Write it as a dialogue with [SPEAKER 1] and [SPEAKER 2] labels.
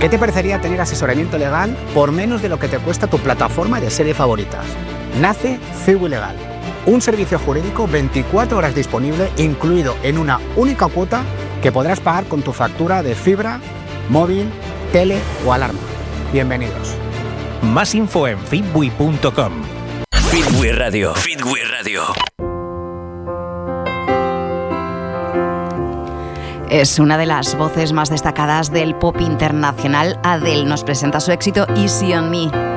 [SPEAKER 1] ¿Qué te parecería tener asesoramiento legal por menos de lo que te cuesta tu plataforma de series favoritas? Nace Ciwi Legal, un servicio jurídico 24 horas disponible, incluido en una única cuota que podrás pagar con tu factura de fibra, móvil, tele o alarma. Bienvenidos.
[SPEAKER 2] Más info en fitwi.com.
[SPEAKER 3] Fitwi Radio. Fitwi Radio.
[SPEAKER 4] Es una de las voces más destacadas del pop internacional. Adele nos presenta su éxito Easy on Me.